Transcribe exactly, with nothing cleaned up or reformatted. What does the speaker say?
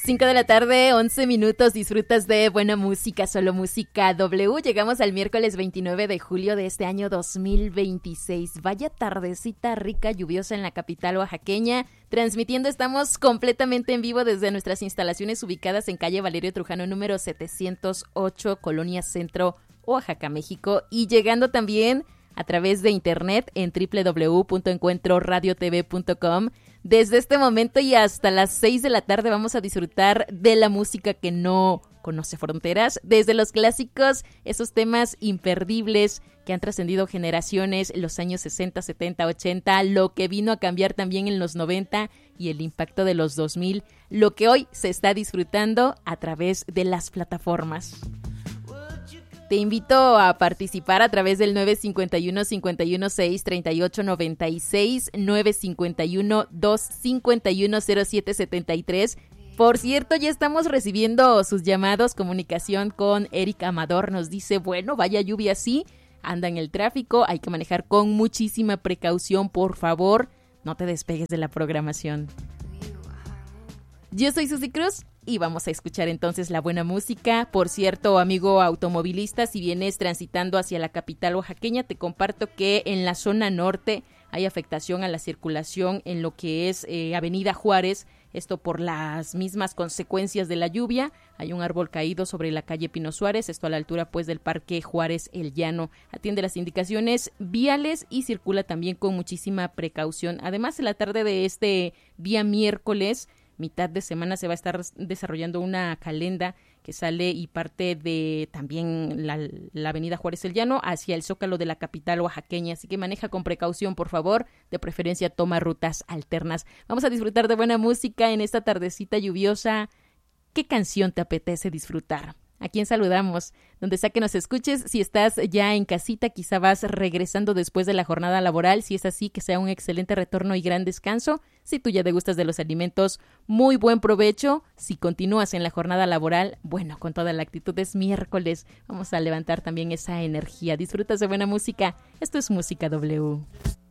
cinco de la tarde, once minutos, disfrutas de buena música, solo música W. Llegamos al miércoles veintinueve de julio de este año dos mil veintiséis. Vaya tardecita rica, lluviosa en la capital oaxaqueña. Transmitiendo, estamos completamente en vivo desde nuestras instalaciones ubicadas en calle Valerio Trujano, número setecientos ocho, Colonia Centro, Oaxaca, México. Y llegando también a través de internet en doble u doble u doble u punto encuentro radio t v punto com. Desde este momento y hasta las seis de la tarde vamos a disfrutar de la música que no conoce fronteras, desde los clásicos, esos temas imperdibles que han trascendido generaciones, los años sesenta, setenta, ochenta, lo que vino a cambiar también en los noventa y el impacto de los dos mil, lo que hoy se está disfrutando a través de las plataformas. Te invito a participar a través del nueve cinco uno, cinco uno seis, tres ocho nueve seis, nueve cinco uno, dos cinco uno, cero siete siete tres. Por cierto, ya estamos recibiendo sus llamados, comunicación con Eric Amador. Nos dice, bueno, vaya lluvia, sí, anda en el tráfico, hay que manejar con muchísima precaución, por favor, no te despegues de la programación. Yo soy Susy Cruz y vamos a escuchar entonces la buena música. Por cierto, amigo automovilista, si vienes transitando hacia la capital oaxaqueña, te comparto que en la zona norte hay afectación a la circulación en lo que es eh, Avenida Juárez, esto por las mismas consecuencias de la lluvia. Hay un árbol caído sobre la calle Pino Suárez, esto a la altura pues del Parque Juárez El Llano. Atiende las indicaciones viales y circula también con muchísima precaución. Además, en la tarde de este día miércoles, mitad de semana, se va a estar desarrollando una calenda que sale y parte de también la, la avenida Juárez El Llano hacia el Zócalo de la capital oaxaqueña, así que maneja con precaución, por favor, de preferencia toma rutas alternas. Vamos a disfrutar de buena música en esta tardecita lluviosa. ¿Qué canción te apetece disfrutar? ¿A quién saludamos? Donde sea que nos escuches, si estás ya en casita, quizá vas regresando después de la jornada laboral. Si es así, que sea un excelente retorno y gran descanso. Si tú ya te gustas de los alimentos, muy buen provecho. Si continúas en la jornada laboral, bueno, con toda la actitud, es miércoles. Vamos a levantar también esa energía. Disfrutas de buena música. Esto es Música W.